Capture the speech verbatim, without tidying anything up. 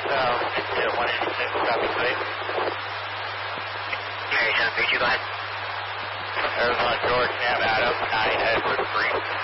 uh, it's uh, one eighty-six, copy six. Gary seven three two, go ahead. Arizona George, Sam Adam, nine Edward three.